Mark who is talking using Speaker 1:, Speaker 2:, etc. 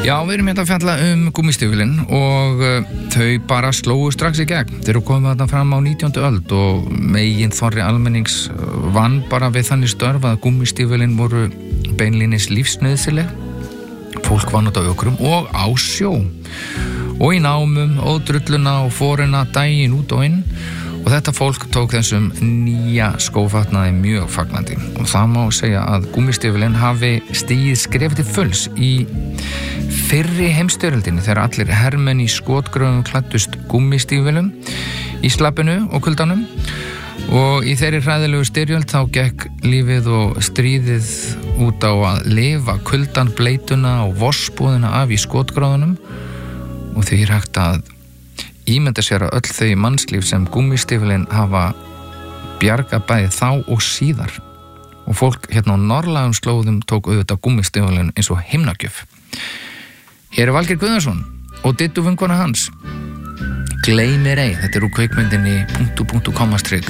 Speaker 1: Já, við erum hérna að fjalla gúmmístígvélin og þau bara slógu strax í gegn. Þeir eru komið þarna fram á 19. öld og megin þorri almennings vann bara við þannig störf að gúmmístígvélin voru beinlínis lífsnauðsynleg. Fólk vann út á ökrum og á sjó og í námum, ódrulluna og fórina daginn út og inn. Og þetta fólk tók þessum nýja skófatnaði mjög fagnandi og það má segja að gúmmístígvélin hafi stigið skref til fulls í fyrri heimsstyrjöldinni þegar allir hermenn í skotgröfum klæddust gúmmístígvélum í slabbinu og kuldanum og í þeirri hræðilegu styrjöld þá gekk lífið og stríðið út á að lifa kuldan, bleituna og vospúðina af í skotgröfunum og því hægt að ímynda sér að öll þau mannslíf sem gúmmístígvélin hafa bjargað bæði þá og síðar og fólk hérna á norðlægum slóðum tók auðvitað gúmmístígvélin eins og himnagjöf. Hér Valgeir Guðnason og Dittu vinkona hans. Gleymir ei, þetta úr kvikmyndinni ...